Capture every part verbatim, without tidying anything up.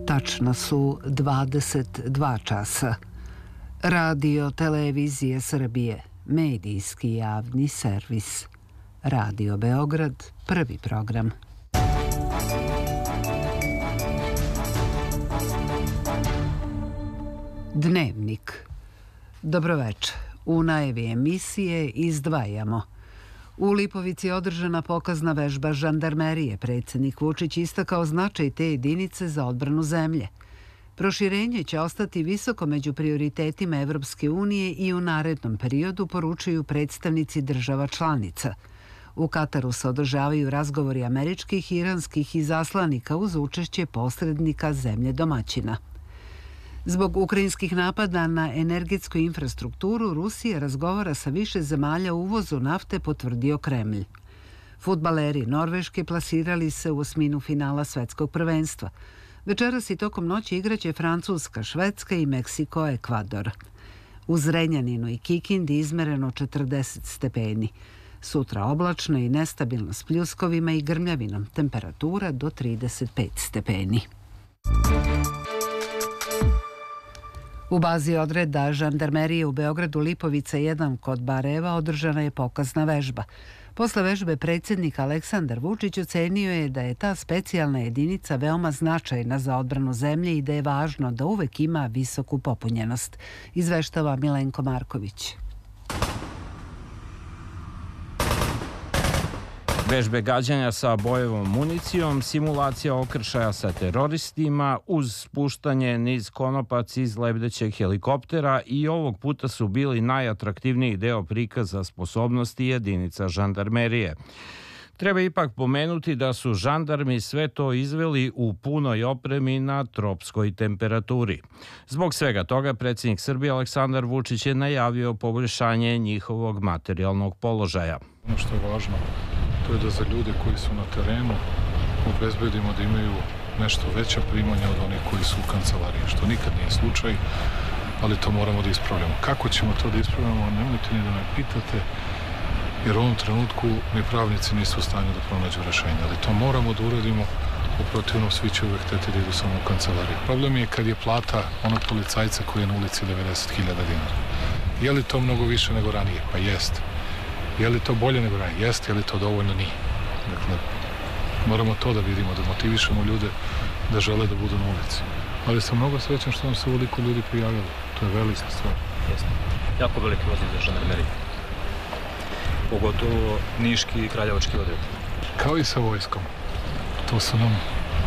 Tačno su dvadeset dva časa. Radio Televizije Srbije, medijski javni servis. Radio Beograd, prvi program. Dnevnik. Dobroveče. U najavi emisije izdvajamo. U Lipovici je održana pokazna vežba žandarmerije. Predsjednik Vučić istakao značaj te jedinice za odbranu zemlje. Proširenje će ostati visoko među prioritetima Evropske unije i u narednom periodu, poručuju predstavnici država članica. U Kataru se održavaju razgovori američkih, iranskih izaslanika uz učešće posrednika zemlje domaćina. Zbog ukrajinskih napada na energetsku infrastrukturu, Rusija razgovara sa više zemalja o uvozu nafte, potvrdio Kremlj. Fudbaleri Norveške plasirali se u osminu finala svetskog prvenstva. Večeras i tokom noći igraće Francuska, Švedska i Meksiko, Ekvador. U Zrenjaninu i Kikindi izmereno četrdeset stepeni. Sutra oblačno i nestabilno s pljuskovima i grmljavinom, temperatura do trideset pet stepeni. U bazi odreda žandarmerije u Beogradu Lipovica jedan kod Bareva održana je pokazna vežba. Posle vežbe predsjednik Aleksandar Vučić ocenio je da je ta specijalna jedinica veoma značajna za odbranu zemlje i da je važno da uvek ima visoku popunjenost, izveštava Milenko Marković. Vežbe gađanja sa bojevom municijom, simulacija okršaja sa teroristima uz spuštanje niz konopac iz lebdećeg helikoptera i ovog puta su bili najatraktivniji deo prikaza sposobnosti jedinica žandarmerije. Treba ipak pomenuti da su žandarmi sve to izveli u punoj opremi na tropskoj temperaturi. Zbog svega toga predsjednik Srbije Aleksandar Vučić je najavio poboljšanje njihovog materijalnog položaja. Ono što je važno, to je da za ljude koji su na terenu obezbedimo da imaju nešto veća primanja od onih koji su u kancelariji, što nikad nije slučaj, ali to moramo da ispravljamo. Kako ćemo to da ispravljamo, nemojte ni da me pitate, jer u ovom trenutku ni pravnici nisu u stanju da pronađu rešenje, ali to moramo da uradimo, u protivnom svi će uvek hteti da idu samo u kancelariju. Problem je kad je plata onog policajca koji je na ulici devedeset hiljada dinara. Je li to mnogo više nego ranije? Pa jeste. Je li to bolje nego ranije? Jeste, je li to dovoljno? Nije. Dakle, moramo to da vidimo, da motivišemo ljude da žele da budu na ulici. Ali sam mnogo srećan što nam se veliko ljudi prijavili. To je velika stvar. Jeste. Jako veliki odliv za žandarmeriju. Pogotovo niški i kraljevački odred. Kao i sa vojskom. To su nam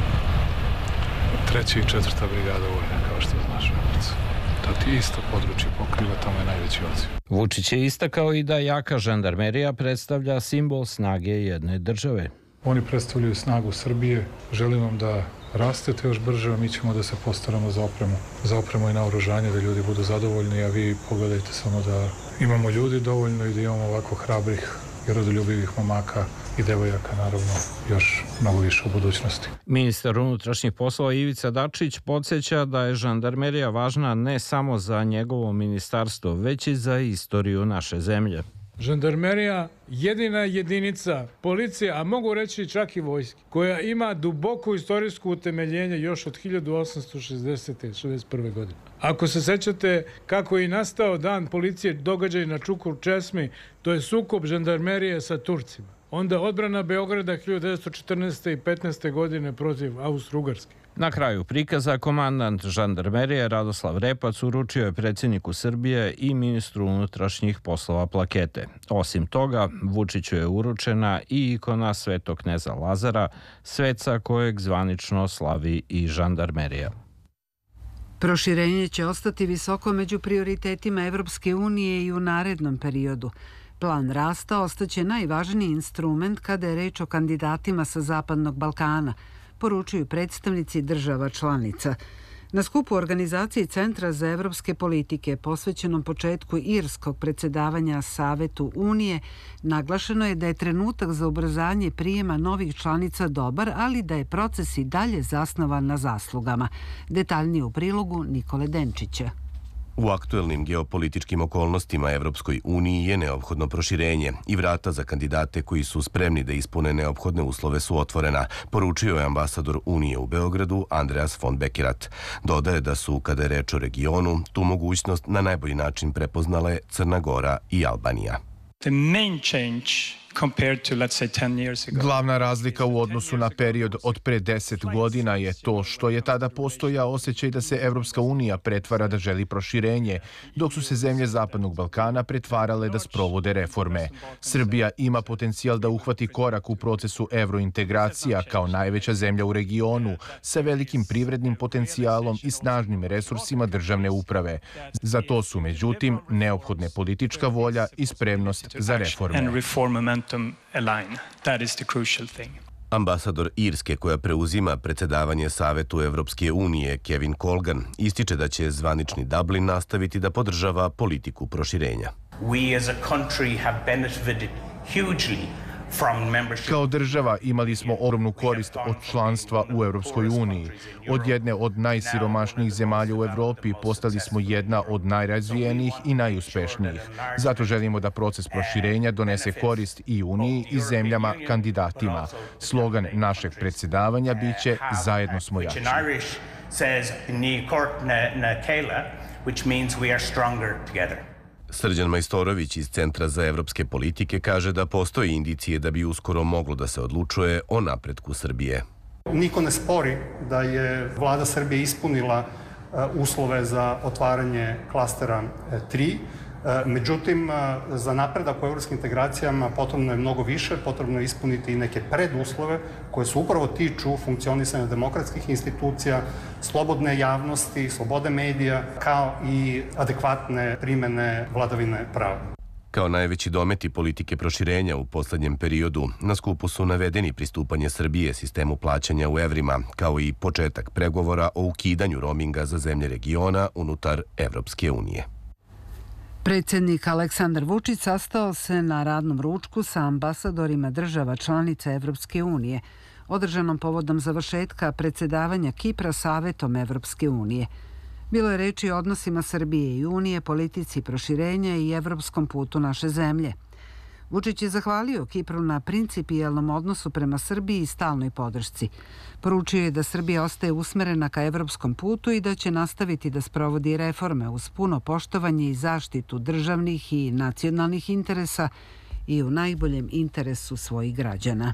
treća i četvrta brigada vojne, kao što znaš. To ti isto područje pokriva, tamo je najveći odziv. Vučić je istakao i da jaka žandarmerija predstavlja simbol snage jedne države. Oni predstavljaju snagu Srbije. Želim vam da rastete još brže, a mi ćemo da se postaramo za opremu. Za opremu i naoružanje, da ljudi budu zadovoljni, a vi pogledajte samo da imamo ljudi dovoljno i da imamo ovako hrabrih i rodoljubivih momaka i devojaka, naravno, još mnogo više u budućnosti. Ministar unutrašnjih poslova Ivica Dačić podsjeća da je žandarmerija važna ne samo za njegovo ministarstvo, već i za istoriju naše zemlje. Žandarmerija jedina jedinica policije, a mogu reći čak i vojske, koja ima duboko istorijsko utemeljenje još od hiljadu osamsto šezdesete. šezdeset prve. godine. Ako se sećate kako je nastao dan policije, događaj na Čukur Česmi, to je sukob žandarmerije sa Turcima. Onda odbrana Beograda hiljadu devetsto četrnaeste. i petnaeste. godine protiv Austro-Ugarske. Na kraju prikaza komandant žandarmerije Radoslav Repac uručio je predsjedniku Srbije i ministru unutrašnjih poslova plakete. Osim toga, Vučiću je uručena i ikona Svetog kneza Lazara, sveca kojeg zvanično slavi i žandarmerija. Proširenje će ostati visoko među prioritetima Evropske unije i u narednom periodu. Plan rasta ostaće najvažniji instrument kada je reč o kandidatima sa Zapadnog Balkana, poručuju predstavnici država članica. Na skupu organizaciji Centra za evropske politike, posvećenom početku irskog predsjedavanja Savetu Unije, naglašeno je da je trenutak za ubrzanje prijema novih članica dobar, ali da je proces i dalje zasnovan na zaslugama. Detaljnije u prilogu Nikole Denčića. U aktuelnim geopolitičkim okolnostima Evropskoj uniji je neophodno proširenje i vrata za kandidate koji su spremni da ispune neophodne uslove su otvorena, poručio je ambasador Unije u Beogradu Andreas von Bekerat. Dodaje da su, kada je reč o regionu, tu mogućnost na najbolji način prepoznale Crna Gora i Albanija. The main change compared to, let's say, ten years ago. Glavna razlika u odnosu na period od pre deset godina je to što je tada postojao osjećaj da se Evropska unija pretvara da želi proširenje, dok su se zemlje Zapadnog Balkana pretvarale da sprovode reforme. Srbija ima potencijal da uhvati korak u procesu evrointegracija kao najveća zemlja u regionu, sa velikim privrednim potencijalom i snažnim resursima državne uprave. Za to su, međutim, neophodne politička volja i spremnost za reforme. Ambasador Irske, koja preuzima predsedavanje Savetu Evropske unije, Kevin Colgan, ističe da će zvanični Dublin nastaviti da podržava politiku proširenja. We as a country have benefited hugely. Kao država imali smo ogromnu korist od članstva u Evropskoj uniji. Od jedne od najsiromašnijih zemalja u Evropi postali smo jedna od najrazvijenijih i najuspešnijih. Zato želimo da proces proširenja donese korist i Uniji i zemljama kandidatima. Slogan našeg predsedavanja biće Zajedno smo jači. Srđan Majstorović iz Centra za evropske politike kaže da postoje indicije da bi uskoro moglo da se odlučuje o napretku Srbije. Niko ne spori da je vlada Srbije ispunila uslove za otvaranje klastera tri. Međutim, za napredak u evropskim integracijama potrebno je mnogo više, potrebno je ispuniti i neke preduslove koje se upravo tiču funkcionisanja demokratskih institucija, slobodne javnosti, slobode medija, kao i adekvatne primene vladavine prava. Kao najveći dometi politike proširenja u poslednjem periodu, na skupu su navedeni pristupanje Srbije sistemu plaćanja u evrima, kao i početak pregovora o ukidanju roaminga za zemlje regiona unutar Evropske unije. Predsjednik Aleksandar Vučić sastao se na radnom ručku sa ambasadorima država članica Evropske unije, održanom povodom završetka predsjedavanja Kipra Savetom Evropske unije. Bilo je reči o odnosima Srbije i Unije, politici proširenja i evropskom putu naše zemlje. Vučić je zahvalio Kipru na principijelnom odnosu prema Srbiji i stalnoj podršci. Poručio je da Srbija ostaje usmerena ka evropskom putu i da će nastaviti da sprovodi reforme uz puno poštovanje i zaštitu državnih i nacionalnih interesa i u najboljem interesu svojih građana.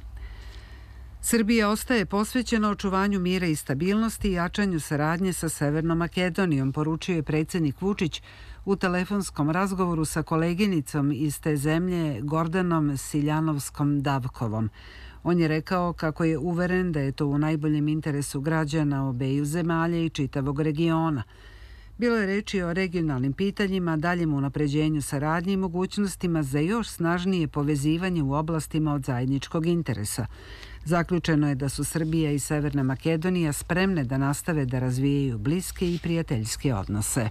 Srbija ostaje posvećena očuvanju mira i stabilnosti i jačanju saradnje sa Severnom Makedonijom, poručio je predsjednik Vučić u telefonskom razgovoru sa koleginicom iz te zemlje Gordanom Siljanovskom Davkovom. On je rekao kako je uveren da je to u najboljem interesu građana obeju zemalja i čitavog regiona. Bilo je reči o regionalnim pitanjima, daljem unapređenju saradnje i mogućnostima za još snažnije povezivanje u oblastima od zajedničkog interesa. Zaključeno je da su Srbija i Severna Makedonija spremne da nastave da razvijaju bliske i prijateljske odnose.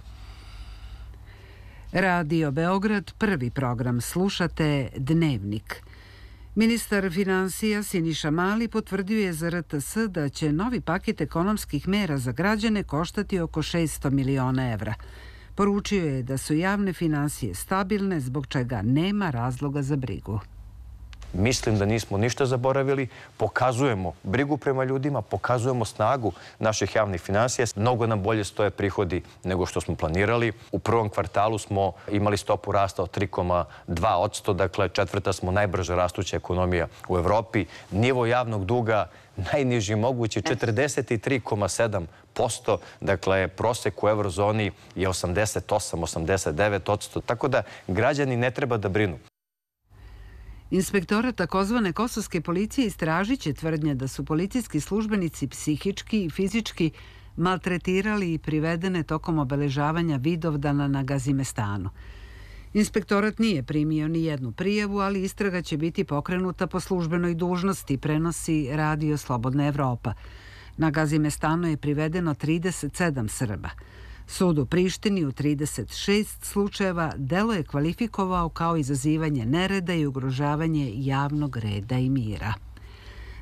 Radio Beograd, prvi program, slušate Dnevnik. Ministar finansija Siniša Mali potvrdio je za R T S da će novi paket ekonomskih mera za građane koštati oko šesto miliona evra. Poručio je da su javne finansije stabilne, zbog čega nema razloga za brigu. Mislim da nismo ništa zaboravili, pokazujemo brigu prema ljudima, pokazujemo snagu naših javnih finansija. Mnogo nam bolje stoje prihodi nego što smo planirali. U prvom kvartalu smo imali stopu rasta od tri zarez dva posto, dakle četvrta smo najbrže rastuća ekonomija u Evropi. Nivo javnog duga najniži mogući, četrdeset tri zarez sedam posto, dakle prosek u eurozoni je osamdeset osam do osamdeset devet posto, tako da građani ne treba da brinu. Inspektorat takozvane kosovske policije istražit će tvrdnje da su policijski službenici psihički i fizički maltretirali i privedene tokom obeležavanja Vidovdana na Gazimestanu. Inspektorat nije primio ni jednu prijavu, ali istraga će biti pokrenuta po službenoj dužnosti, prenosi Radio Slobodna Evropa. Na Gazimestanu je privedeno trideset sedam Srba. Sud u Prištini u trideset šest slučajeva delo je kvalifikovao kao izazivanje nereda i ugrožavanje javnog reda i mira.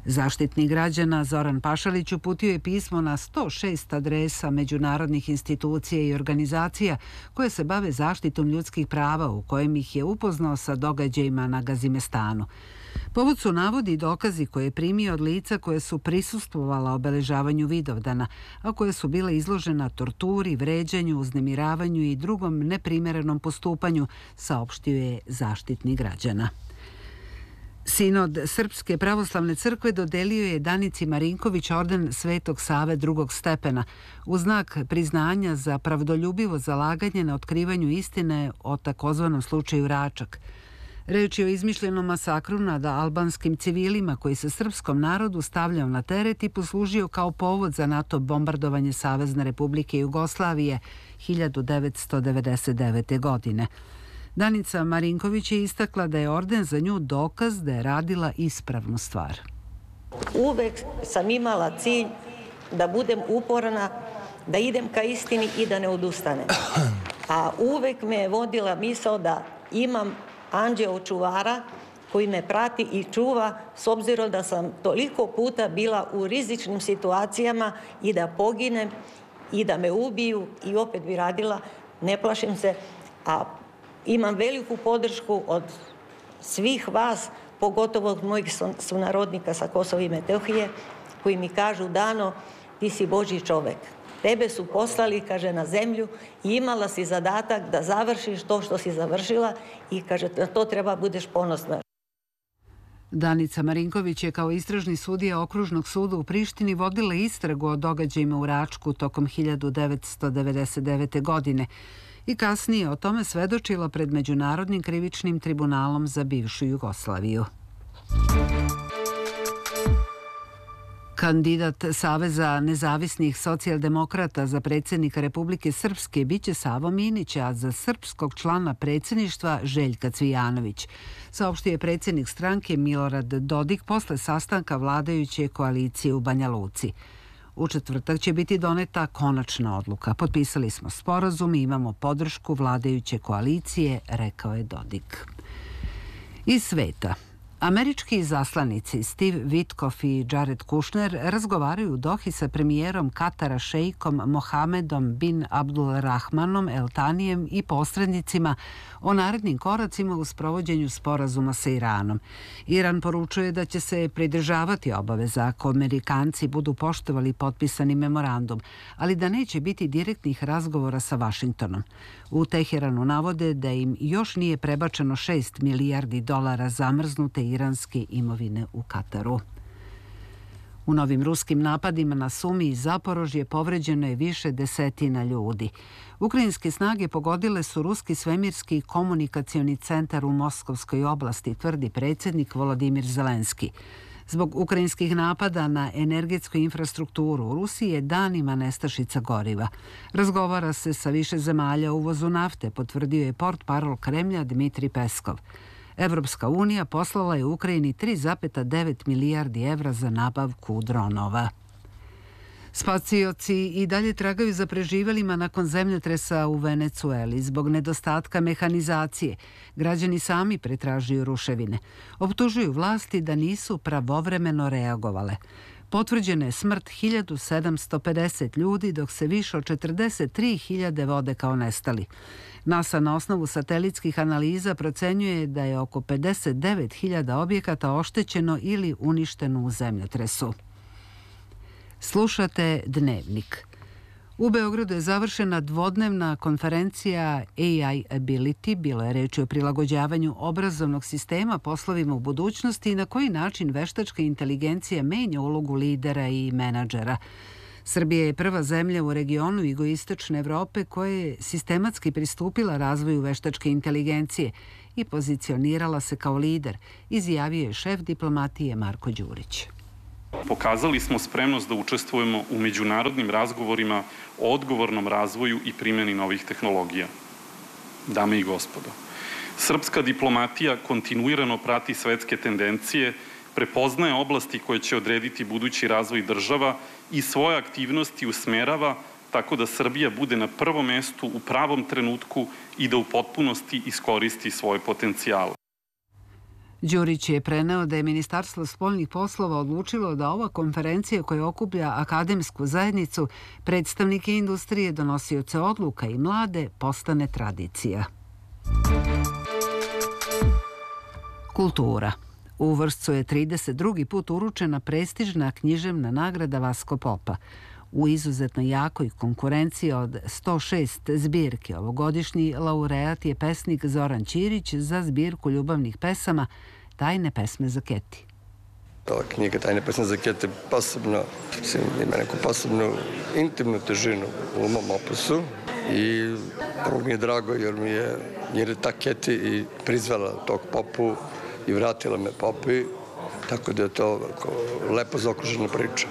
Zaštitnik građana Zoran Pašalić uputio je pismo na sto šest adresa međunarodnih institucija i organizacija koje se bave zaštitom ljudskih prava, u kojem ih je upoznao sa događajima na Gazimestanu. Povod su navodi i dokazi koje je primio od lica koje su prisustvovala obeležavanju Vidovdana, a koje su bile izložena torturi, vređanju, uznemiravanju i drugom neprimerenom postupanju, saopštio je Zaštitnik građana. Sinod Srpske pravoslavne crkve dodelio je Danici Marinković orden Svetog Save drugog stepena u znak priznanja za pravdoljubivo zalaganje na otkrivanju istine o takozvanom slučaju Račak. Reč je o izmišljenom masakru nad albanskim civilima koji se srpskom narodu stavljao na teret i poslužio kao povod za NATO bombardovanje Savezne Republike Jugoslavije hiljadu devetsto devedeset devete. godine. Danica Marinković je istakla da je orden za nju dokaz da je radila ispravnu stvar. Uvek sam imala cilj da budem uporna, da idem ka istini i da ne odustanem. A uvek me je vodila misao da imam anđeo čuvara koji me prati i čuva, s obzirom da sam toliko puta bila u rizičnim situacijama i da poginem i da me ubiju i opet bi radila, ne plašim se, a imam veliku podršku od svih vas, pogotovo od mojih sunarodnika sa Kosova i Metohije, koji mi kažu: Dano, ti si Božji čovek. Tebe su poslali, kaže, na zemlju i imala si zadatak da završiš to što si završila i, kaže, na to treba budeš ponosna. Danica Marinković je kao istražni sudija Okružnog suda u Prištini vodila istragu o događajima u Račku tokom hiljadu devetsto devedeset devete. godine i kasnije o tome svedočila pred Međunarodnim krivičnim tribunalom za bivšu Jugoslaviju. Kandidat Saveza nezavisnih socijaldemokrata za predsjednika Republike Srpske biće Savo Minić, a za srpskog člana predsjedništva Željka Cvijanović, saopštio je predsjednik stranke Milorad Dodik posle sastanka vladajuće koalicije u Banja Luci. U četvrtak će biti doneta konačna odluka. Potpisali smo sporazum i imamo podršku vladajuće koalicije, rekao je Dodik. Iz sveta. Američki izaslanici Steve Witkoff i Jared Kushner razgovaraju u Dohi sa premijerom Katara šejkom Mohamedom bin Abdulrahmanom El Tanijem i posrednicima o narednim koracima u sprovođenju sporazuma sa Iranom. Iran poručuje da će se pridržavati obaveza ako Amerikanci budu poštovali potpisani memorandum, ali da neće biti direktnih razgovora sa Vašingtonom. U Teheranu navode da im još nije prebačeno šest milijardi dolara zamrznute iranske imovine u Kataru. U novim ruskim napadima na Sumi i Zaporožje povređeno je više desetina ljudi. Ukrajinske snage pogodile su ruski svemirski komunikacioni centar u Moskovskoj oblasti, tvrdi predsjednik Volodimir Zelenski. Zbog ukrajinskih napada na energetsku infrastrukturu u Rusiji je danima nestašica goriva. Razgovara se sa više zemalja o uvozu nafte, potvrdio je portparol Kremlja Dmitrij Peskov. Evropska unija poslala je Ukrajini tri zarez devet milijardi evra za nabavku dronova. Spasioci i dalje tragaju za preživelima nakon zemljotresa u Venecueli. Zbog nedostatka mehanizacije, građani sami pretražuju ruševine. Optužuju vlasti da nisu pravovremeno reagovale. Potvrđena je smrt hiljadu sedamsto pedeset ljudi, dok se više od četrdeset tri hiljade vode kao nestali. NASA na osnovu satelitskih analiza procenjuje da je oko pedeset devet hiljada objekata oštećeno ili uništeno u zemljotresu. Slušate Dnevnik. U Beogradu je završena dvodnevna konferencija A I Ability. Bilo je reči o prilagođavanju obrazovnog sistema poslovima u budućnosti i na koji način veštačka inteligencija menja ulogu lidera i menadžera. Srbija je prva zemlja u regionu jugoistočne Evrope koja je sistematski pristupila razvoju veštačke inteligencije i pozicionirala se kao lider, izjavio je šef diplomatije Marko Đurić. Pokazali smo spremnost da učestvujemo u međunarodnim razgovorima o odgovornom razvoju i primjeni novih tehnologija. Dame i gospodo, srpska diplomatija kontinuirano prati svetske tendencije, prepoznaje oblasti koje će odrediti budući razvoj država i svoje aktivnosti usmerava tako da Srbija bude na prvom mestu u pravom trenutku i da u potpunosti iskoristi svoje potencijale. Đurić je preneo da je Ministarstvo spoljnih poslova odlučilo da ova konferencija koja okuplja akademsku zajednicu, predstavnike industrije, donosioce odluka i mlade postane tradicija. Kultura. U Vršcu je trideset drugi put uručena prestižna književna nagrada Vasko Popa. U izuzetno jakoj konkurenciji od sto šest zbirki ovogodišnji laureat je pesnik Zoran Ćirić za zbirku ljubavnih pesama Tajne pesme za Keti. Ova knjiga Tajne pesme za Keti posebno, ima neku posebnu intimnu težinu u mom opusu i prvo mi je drago jer mi je, jer je ta Keti i prizvala tog Popu i vratila me Popi, tako da je to lepo zaokružena priča.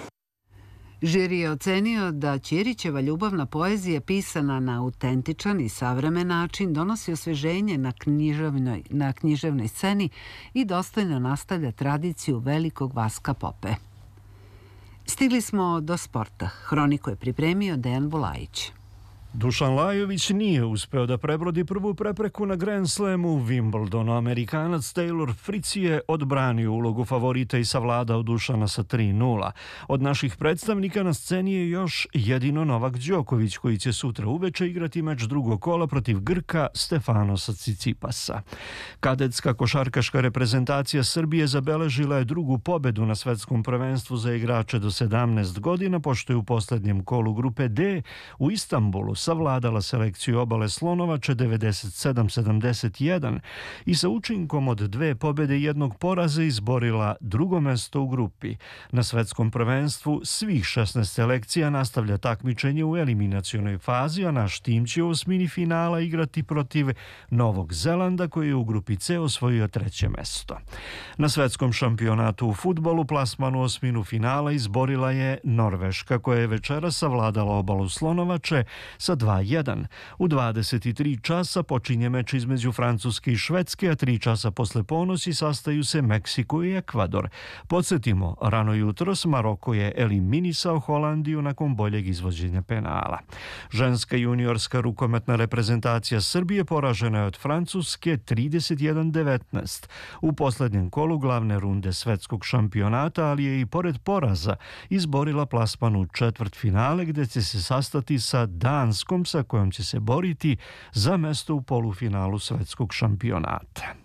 Žiri je ocenio da Ćirićeva ljubavna poezija pisana na autentičan i savremen način donosi osveženje na književnoj, na književnoj sceni i dostojno nastavlja tradiciju velikog Vaska Pope. Stigli smo do sporta. Hroniku je pripremio Dejan Bulajić. Dušan Lajović nije uspeo da prebrodi prvu prepreku na Grand Slamu u Wimbledonu. Amerikanac Taylor Fritz je odbranio ulogu favorita i savladao Dušana sa tri nula. Od naših predstavnika na sceni je još jedino Novak Đoković, koji će sutra uveče igrati meč drugog kola protiv Grka Stefanosa Cicipasa. Kadetska košarkaška reprezentacija Srbije zabeležila je drugu pobedu na svetskom prvenstvu za igrače do sedamnaest godina, pošto je u poslednjem kolu grupe D u Istanbulu savladala selekciju Obale Slonovače devedeset sedam sedamdeset jedan i sa učinkom od dve pobede i jednog poraza izborila drugo mesto u grupi. Na svetskom prvenstvu svih šesnaest selekcija nastavlja takmičenje u eliminacionoj fazi, a naš tim će u osmini finala igrati protiv Novog Zelanda, koji je u grupi C osvojio treće mesto. Na svetskom šampionatu u fudbalu plasman u osminu finala izborila je Norveška, koja je večera savladala Obalu Slonovače sa dva jedan. U dvadeset tri časa počinje meč između Francuske i Švedske, a tri časa posle ponoći sastaju se Meksiko i Ekvador. Podsjetimo, rano jutros Maroko je eliminisao Holandiju nakon boljeg izvođenja penala. Ženska juniorska rukometna reprezentacija Srbije poražena je od Francuske trideset jedan devetnaest u poslednjem kolu glavne runde svetskog šampionata, ali je i pored poraza izborila plasman u četvrt finale, gde će se sastati sa Danskom, sa kojom će se boriti za mesto u polufinalu svetskog šampionata.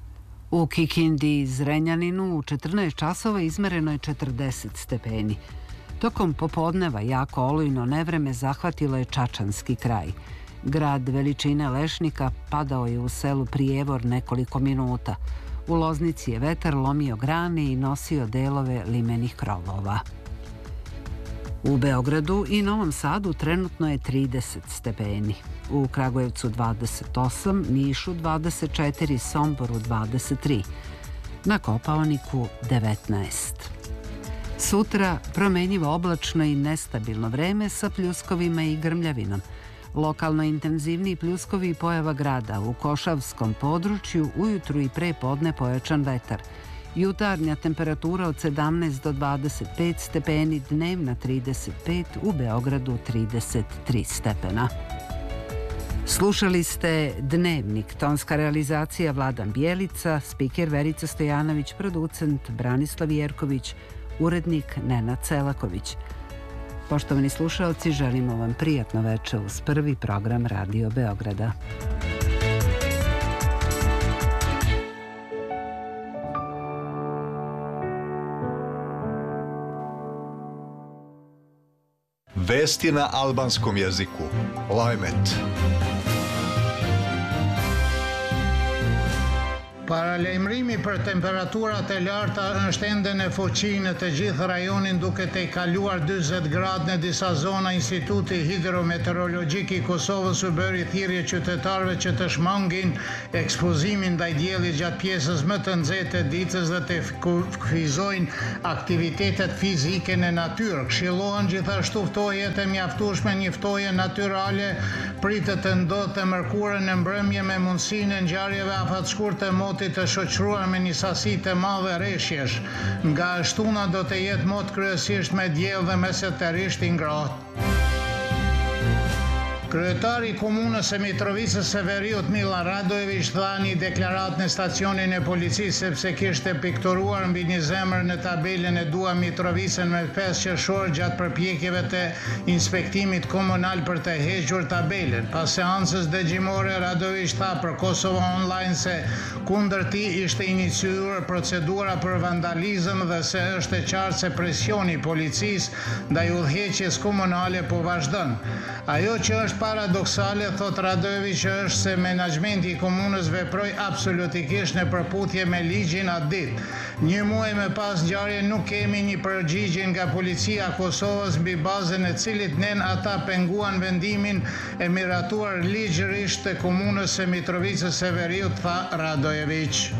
U Kikindi i Zrenjaninu u četrnaest časova izmereno je četrdeset stepeni. Tokom popodneva jako olujno nevreme zahvatilo je Čačanski kraj. Grad veličine lešnika padao je u selu Prijevor nekoliko minuta. U Loznici je vetar lomio grane i nosio delove limenih krovova. U Beogradu i Novom Sadu trenutno je trideset stepeni. U Kragujevcu dvadeset osam, Nišu dvadeset četiri, Somboru dvadeset tri. Na Kopaoniku devetnaest. Sutra promenjivo oblačno i nestabilno vreme sa pljuskovima i grmljavinom. Lokalno intenzivniji pljuskovi i pojava grada. U Košavskom području ujutru i pre podne pojačan vetar. Jutarnja temperatura od sedamnaest do dvadeset pet stepeni, dnevna trideset pet, u Beogradu trideset tri stepena. Slušali ste Dnevnik, tonska realizacija Vladan Bjelica, spiker Verica Stojanović, producent Branislav Jerković, urednik Nenad Celaković. Poštovani slušalci, želimo vam prijatno veče uz prvi program Radio Beograda. Vesti na albanskom jeziku. Lajmet. Paralajmërimi për temperaturat e larta është ende në fuqi në të gjithë rajonin, duke tejkaluar dyzet gradë në disa zona. Instituti Hidrometeorologjik i Kosovës u bëri thirrje qytetarëve që të shmangin ekspozimin ndaj diellit gjatë pjesës më të nxehtë të ditës dhe të kufizojnë aktivitetet fizike në natyrë. Këshillohen gjithashtu ftojet e mjaftueshme, një ftoje natyrale pritet të ndodhë të mërkurën në mbrëmje me mundësinë e ngjarjeve afatshkurtë të motit të shoqëruar me një sasi të madhe rreshjesh. Nga shtuna do të jetë mot kryesisht me diell dhe mesetërisht i ngrohtë. Kryetari i komunës së Mitrovicës së Veriut Milan Radojević tha një deklaratë në stacionin e policisë sepse kishte pikturuar mbi një zemër në tabelën e Dua Mitrovicën me pesë qershor gjatë përpjekjeve të inspektimit komunal për të hequr tabelën. Pas seancës dëgjimore, Radojević tha për Kosova Online se kundër tij ishte iniciuar procedura për vandalizëm dhe se është e qartë se presioni i policisë ndaj udhëheqjes komunale po vazhdon. Ajo që është paradoksale, thot Radojević, është se menaxhmenti i komunës veproi absolutikisht në përputhje me ligjin atë ditë. Një muaj më pas ngjarjes nuk kemi një përgjigje nga policia e Kosovës mbi bazën e cilit nen ata penguan vendimin e miratuar ligjërisht të komunës së Mitrovicës së Veriut, tha Radojević.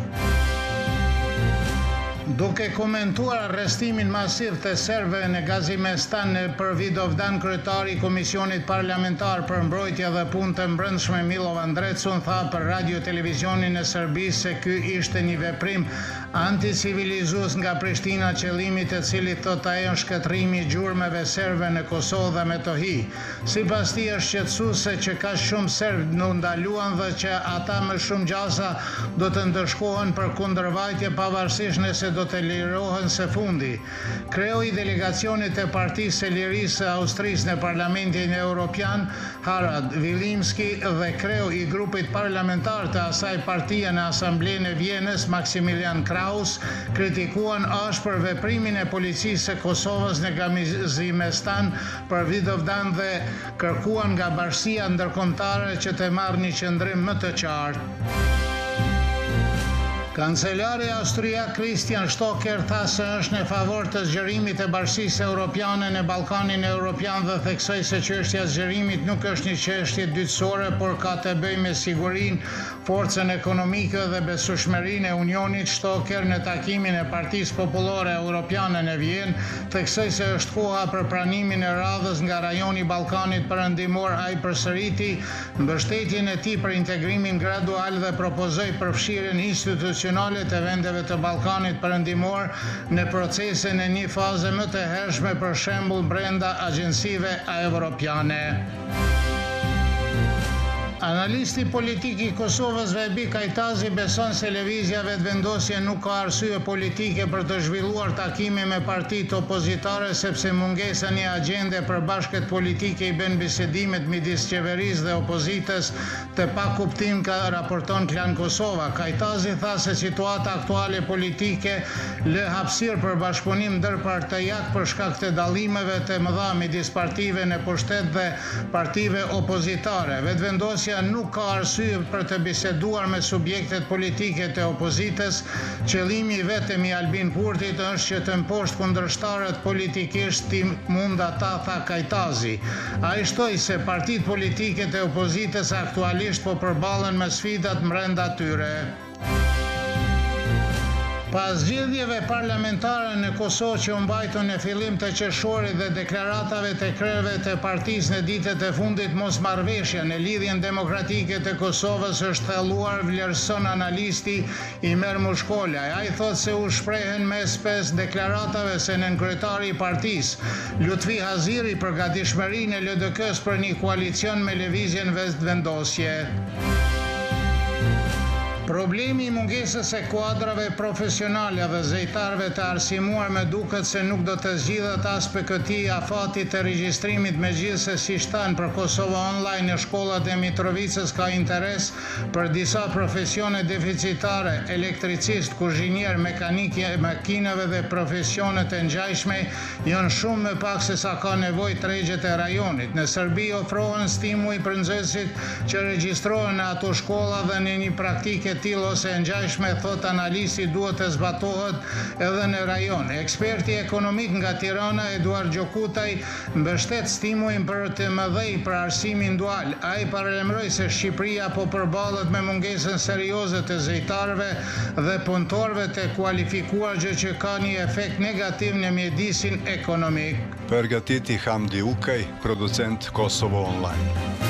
Duke komentuar arrestimin masiv të serbëve në Gazimestan për Vidovdan, kryetari i Komisionit Parlamentar për Mbrojtje dhe Punë të Brendshme Milova Ndrecun tha për radio televizionin e Serbisë se ky ishte një veprim anticivilizues nga Prishtina, qëllimi i cilit thot ai është shkëtrimi i gjurmëve serbe në Kosovë dhe Metohi. Sipas tij është shqetësuese që ka shumë serb në ndaluan dhe që ata më shumë gjasa do të ndëshkohen për kundërvajtje pavarësisht nëse do të lirohen së fundi. Kreu i delegacionit të Partisë së Lirisë së Austrisë në Parlamentin Evropian, Harald Vilimski, dhe kreu i grupit parlamentar të asaj partie në Asamblenë e Vjenës, Maksimilian Kraus, kritikuan ashpër veprimin e policisë së Kosovës në Gazimestan për Vidovdan dhe kërkuan nga bashkia ndërkombëtare që të marrë një qëndrim më të qartë. Kancelari austriak Christian Stocker tha se është në favor të zgjerimit të Bashkisë Evropiane në Ballkanin Evropian dhe theksoi se çështja e zgjerimit nuk është një çështje dytësore, por ka të bëjë me sigurinë, forcën ekonomike dhe besueshmërinë e Unionit. Stocker në takimin e Partisë Popullore Evropiane në Vjenë theksoi se është koha për pranimin e radhës nga rajoni i Ballkanit Perëndimor. Ai përsëriti mbështetjen e tij për integrimin gradual dhe propozoi përfshirjen institucionale të vendeve të Ballkanit Perëndimor në procesin e një faze më të hershme, për shembull brenda agjencive evropiane. Analisti politik i Kosovës Vebi Kajtazi beson se lëvizja vetëvendosje nuk ka arsye politike për të zhvilluar takime me partitë opozitare, sepse mungesa një agjende përbashkët politike i bën bisedimet midis qeverisë dhe opozitës të pakuptim, ka raporton Klan Kosova. Kajtazi tha se situata aktuale politike lë hapësirë për bashkëpunim ndërpartijak për shkak të dallimeve të mëdha midis partive në pushtet dhe partive opozitare. Vetëvendosja nuk ka arsye për të biseduar me subjektet politike të opozitës. Qëllimi vetëm i Albin Kurtit është që të mposhtë kundërshtarët politikisht ti mund ata, tha Kajtazi. Ai shtoi se partitë politike të opozitës aktualisht po përballen me sfidat brenda tyre. Pas zgjedhjeve parlamentare në Kosovë që u mbajtën në fillim të qershorit dhe deklaratave të krerëve të partisë në ditët e fundit, mosmarrveshja në lidhjen demokratike të Kosovës është thelluar, vlerëson analisti Imer Mushkolaj. Ai thotë se u shprehen mes pesë deklaratave se nënkryetari i partisë, Lutfi Haziri, për gatishmërinë e L D K-s për një koalicion me lëvizjen vetëvendosje. Problemi i mungesës së kuadrave profesionale dhe zejtarëve të arsimuar me duket se nuk do të zgjidhet as për këtij afati të regjistrimit, megjithëse si shtan për Kosova Online në shkollat e Mitrovicës ka interes për disa profesione deficitare, elektricist, kuzhinier, mekanikë e makinave dhe profesione të ngjashme janë shumë më pak se sa ka nevojë tregjet e rajonit. Në Serbi ofrohen stimuj për nxënësit që regjistrohen në ato shkolla dhe në një praktike tillë ose ngjashme, thot analisti, duhet të zbatohet edhe në rajon. Eksperti ekonomik nga Tirana, Eduard Gjokutaj, mbështet stimujin për të mëdhej për arsimin dual. Ai paralajmëroi se Shqipëria po përballet me mungesën serioze të zejtarëve dhe punëtorëve të kualifikuar, gjë që ka një efekt negativ në mjedisin ekonomik. Përgatiti Hamdi Ukaj, producent Kosovo Online.